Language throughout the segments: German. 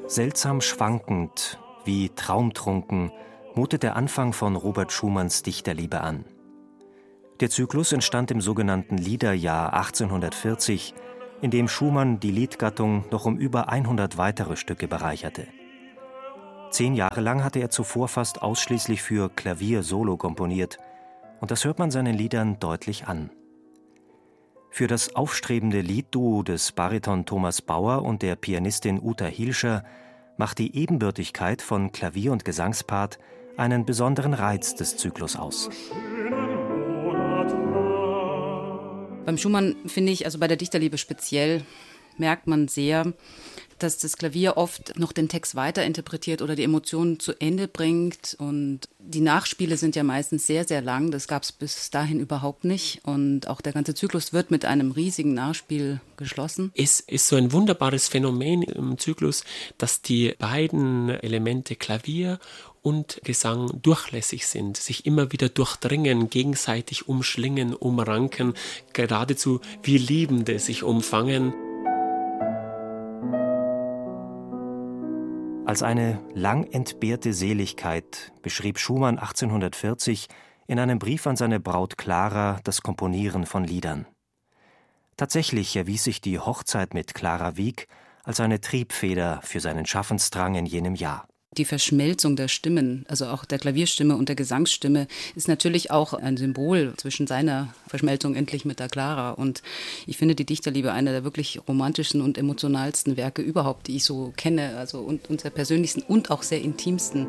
Seltsam schwankend, wie traumtrunken, mutet der Anfang von Robert Schumanns Dichterliebe an. Der Zyklus entstand im sogenannten Liederjahr 1840, in dem Schumann die Liedgattung noch um über 100 weitere Stücke bereicherte. 10 Jahre lang hatte er zuvor fast ausschließlich für Klavier solo komponiert, und das hört man seinen Liedern deutlich an. Für das aufstrebende Liedduo des Bariton Thomas Bauer und der Pianistin Uta Hilscher macht die Ebenbürtigkeit von Klavier- und Gesangspart einen besonderen Reiz des Zyklus aus. Beim Schumann finde ich, also bei der Dichterliebe speziell, merkt man sehr, dass das Klavier oft noch den Text weiterinterpretiert oder die Emotionen zu Ende bringt. Und die Nachspiele sind ja meistens sehr, sehr lang. Das gab es bis dahin überhaupt nicht. Und auch der ganze Zyklus wird mit einem riesigen Nachspiel geschlossen. Es ist so ein wunderbares Phänomen im Zyklus, dass die beiden Elemente Klavier und Gesang durchlässig sind, sich immer wieder durchdringen, gegenseitig umschlingen, umranken, geradezu wie Liebende sich umfangen. Als eine lang entbehrte Seligkeit beschrieb Schumann 1840 in einem Brief an seine Braut Clara das Komponieren von Liedern. Tatsächlich erwies sich die Hochzeit mit Clara Wieck als eine Triebfeder für seinen Schaffensdrang in jenem Jahr. Die Verschmelzung der Stimmen, also auch der Klavierstimme und der Gesangsstimme, ist natürlich auch ein Symbol zwischen seiner Verschmelzung endlich mit der Clara. Und ich finde die Dichterliebe einer der wirklich romantischsten und emotionalsten Werke überhaupt, die ich so kenne, also und sehr persönlichsten und auch sehr intimsten.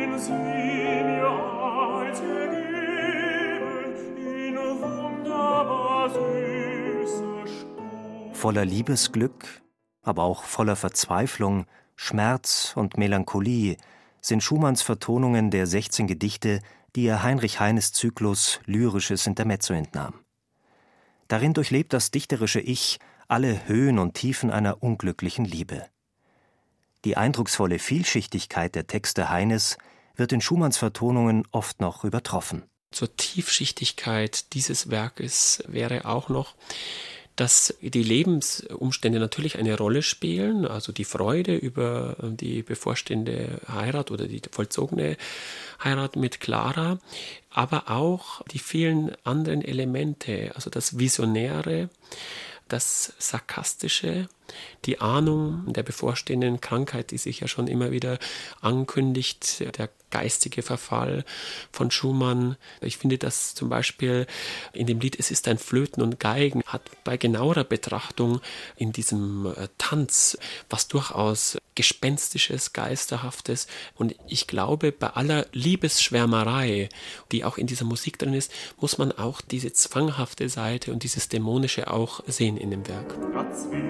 Voller Liebesglück, aber auch voller Verzweiflung, Schmerz und Melancholie sind Schumanns Vertonungen der 16 Gedichte, die er Heinrich Heines Zyklus Lyrisches Intermezzo entnahm. Darin durchlebt das dichterische Ich alle Höhen und Tiefen einer unglücklichen Liebe. Die eindrucksvolle Vielschichtigkeit der Texte Heines wird in Schumanns Vertonungen oft noch übertroffen. Zur Tiefschichtigkeit dieses Werkes wäre auch noch, dass die Lebensumstände natürlich eine Rolle spielen, also die Freude über die bevorstehende Heirat oder die vollzogene Heirat mit Clara, aber auch die vielen anderen Elemente, also das Visionäre, das Sarkastische, die Ahnung der bevorstehenden Krankheit, die sich ja schon immer wieder ankündigt, der geistige Verfall von Schumann. Ich finde, dass zum Beispiel in dem Lied Es ist ein Flöten und Geigen hat bei genauerer Betrachtung in diesem Tanz was durchaus Gespenstisches, Geisterhaftes. Und ich glaube, bei aller Liebesschwärmerei, die auch in dieser Musik drin ist, muss man auch diese zwanghafte Seite und dieses Dämonische auch sehen in dem Werk.